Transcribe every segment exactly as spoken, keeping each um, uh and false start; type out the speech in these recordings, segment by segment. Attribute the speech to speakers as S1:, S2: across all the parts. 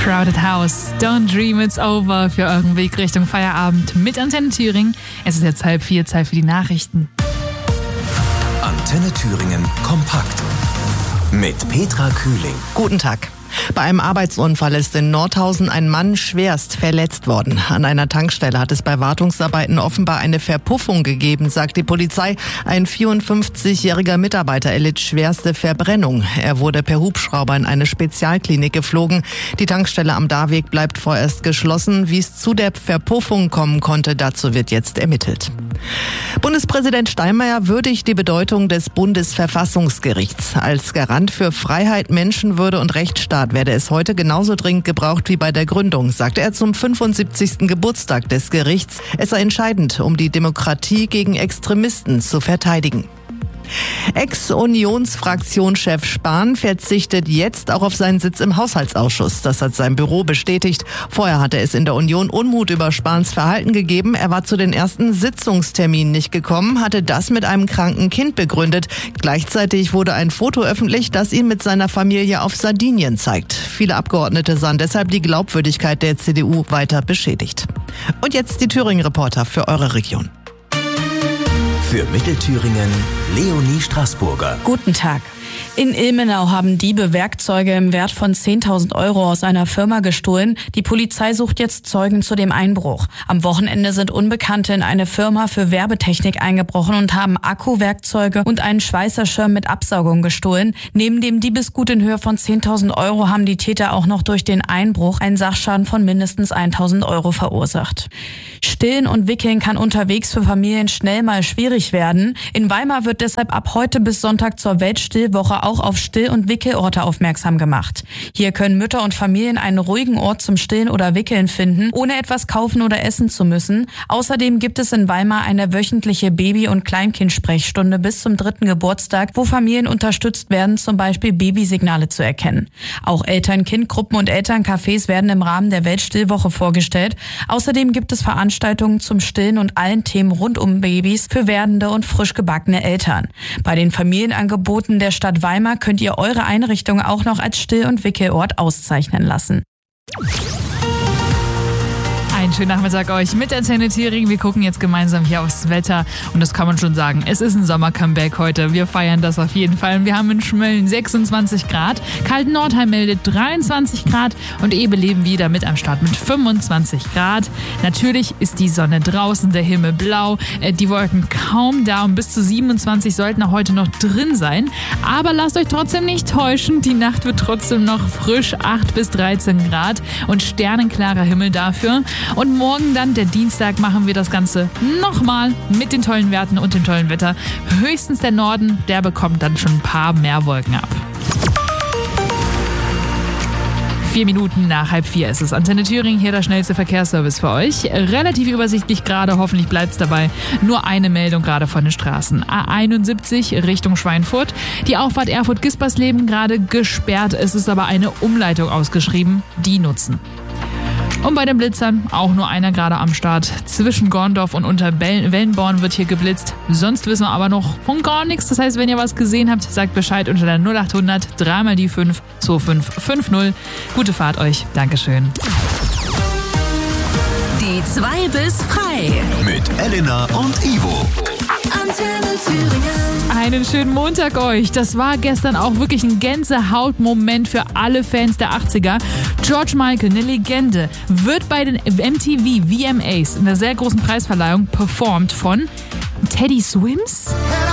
S1: Crowded House, Don't Dream It's Over für euren Weg Richtung Feierabend mit Antenne Thüringen. Es ist jetzt halb vier, Zeit für die Nachrichten.
S2: Antenne Thüringen kompakt mit Petra Kühling.
S3: Guten Tag. Bei einem Arbeitsunfall ist in Nordhausen ein Mann schwerst verletzt worden. An einer Tankstelle hat es bei Wartungsarbeiten offenbar eine Verpuffung gegeben, sagt die Polizei. Ein vierundfünfzigjähriger Mitarbeiter erlitt schwerste Verbrennung. Er wurde per Hubschrauber in eine Spezialklinik geflogen. Die Tankstelle am Darweg bleibt vorerst geschlossen. Wie es zu der Verpuffung kommen konnte, dazu wird jetzt ermittelt. Bundespräsident Steinmeier würdigt die Bedeutung des Bundesverfassungsgerichts. Als Garant für Freiheit, Menschenwürde und Rechtsstaat werde es heute genauso dringend gebraucht wie bei der Gründung, sagte er zum fünfundsiebzigsten Geburtstag des Gerichts. Es sei entscheidend, um die Demokratie gegen Extremisten zu verteidigen. Ex-Unionsfraktionschef Spahn verzichtet jetzt auch auf seinen Sitz im Haushaltsausschuss. Das hat sein Büro bestätigt. Vorher hatte es in der Union Unmut über Spahns Verhalten gegeben. Er war zu den ersten Sitzungsterminen nicht gekommen, hatte das mit einem kranken Kind begründet. Gleichzeitig wurde ein Foto öffentlich, das ihn mit seiner Familie auf Sardinien zeigt. Viele Abgeordnete sahen deshalb die Glaubwürdigkeit der C D U weiter beschädigt. Und jetzt die Thüringen-Reporter für eure Region.
S2: Für Mittelthüringen Leonie Straßburger.
S4: Guten Tag. In Ilmenau haben Diebe Werkzeuge im Wert von zehntausend Euro aus einer Firma gestohlen. Die Polizei sucht jetzt Zeugen zu dem Einbruch. Am Wochenende sind Unbekannte in eine Firma für Werbetechnik eingebrochen und haben Akkuwerkzeuge und einen Schweißerschirm mit Absaugung gestohlen. Neben dem Diebesgut in Höhe von zehntausend Euro haben die Täter auch noch durch den Einbruch einen Sachschaden von mindestens tausend Euro verursacht. Stillen und Wickeln kann unterwegs für Familien schnell mal schwierig werden. In Weimar wird deshalb ab heute bis Sonntag zur Weltstillwoche auch auf Still- und Wickelorte aufmerksam gemacht. Hier können Mütter und Familien einen ruhigen Ort zum Stillen oder Wickeln finden, ohne etwas kaufen oder essen zu müssen. Außerdem gibt es in Weimar eine wöchentliche Baby- und Kleinkindsprechstunde bis zum dritten Geburtstag, wo Familien unterstützt werden, zum Beispiel Babysignale zu erkennen. Auch Eltern-Kind-Gruppen und Elterncafés werden im Rahmen der Weltstillwoche vorgestellt. Außerdem gibt es Veranstaltungen zum Stillen und allen Themen rund um Babys für werdende und frisch gebackene Eltern. Bei den Familienangeboten der Stadt Weimar könnt ihr eure Einrichtung auch noch als Still- und Wickelort auszeichnen lassen.
S1: Einen schönen Nachmittag euch mit Antenne Thüringen. Wir gucken jetzt gemeinsam hier aufs Wetter und das kann man schon sagen. Es ist ein Sommer-Comeback heute. Wir feiern das auf jeden Fall. Wir haben in Schmölln sechsundzwanzig Grad, Kalten-Nordheim meldet dreiundzwanzig Grad und Ebeleben wieder mit am Start mit fünfundzwanzig Grad. Natürlich ist die Sonne draußen, der Himmel blau, die Wolken kaum da und bis zu siebenundzwanzig sollten auch heute noch drin sein. Aber lasst euch trotzdem nicht täuschen, die Nacht wird trotzdem noch frisch, acht bis dreizehn Grad und sternenklarer Himmel dafür. Und morgen dann, der Dienstag, machen wir das Ganze nochmal mit den tollen Werten und dem tollen Wetter. Höchstens der Norden, der bekommt dann schon ein paar mehr Wolken ab. Vier Minuten nach halb vier ist es. Antenne Thüringen, hier der schnellste Verkehrsservice für euch. Relativ übersichtlich gerade, hoffentlich bleibt es dabei. Nur eine Meldung gerade von den Straßen. A einundsiebzig Richtung Schweinfurt. Die Auffahrt Erfurt-Gispersleben gerade gesperrt. Es ist aber eine Umleitung ausgeschrieben. Die nutzen. Und bei den Blitzern auch nur einer gerade am Start. Zwischen Gorndorf und Unterwellenborn wird hier geblitzt. Sonst wissen wir aber noch von gar nichts. Das heißt, wenn ihr was gesehen habt, sagt Bescheid unter der null achthundert drei mal die fünf zwei fünf fünf null. Gute Fahrt euch. Dankeschön.
S5: Die zwei bis frei.
S2: Mit Elena und Ivo.
S5: Antenne Thüringen.
S1: Einen schönen Montag euch. Das war gestern auch wirklich ein Gänsehautmoment für alle Fans der achtziger. George Michael, eine Legende, wird bei den M T V V M As in einer sehr großen Preisverleihung performt von Teddy Swims.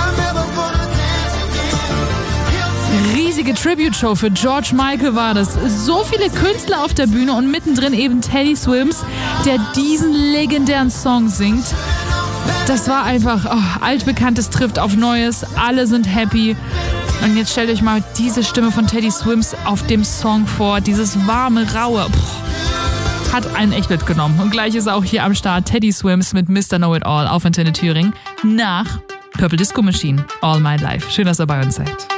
S1: Riesige Tribute-Show für George Michael war das. So viele Künstler auf der Bühne und mittendrin eben Teddy Swims, der diesen legendären Song singt. Das war einfach, oh, Altbekanntes trifft auf Neues, alle sind happy. Und jetzt stellt euch mal diese Stimme von Teddy Swims auf dem Song vor, dieses warme, raue. Puh, hat einen echt mitgenommen. Und gleich ist auch hier am Start Teddy Swims mit Mister Know It All auf Antenne Thüringen nach Purple Disco Machine, All My Life. Schön, dass ihr bei uns seid.